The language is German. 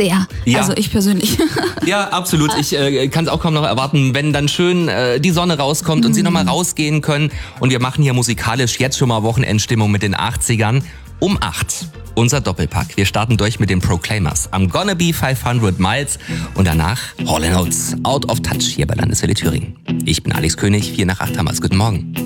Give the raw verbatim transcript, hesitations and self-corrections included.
sehr. Ja. Also ich persönlich. Ja, absolut. Ich äh, kann es auch kaum noch erwarten, wenn dann schön äh, die Sonne rauskommt und Sie nochmal rausgehen können. Und wir machen hier musikalisch jetzt schon mal Wochenendstimmung mit den achtzigern. Um acht. Unser Doppelpack. Wir starten durch mit den Proclaimers. I'm Gonna Be fünfhundert Miles und danach Hall and Oates. Out of Touch hier bei Landeswelle Thüringen. Ich bin Alex König. vier nach acht haben wir's. Guten Morgen.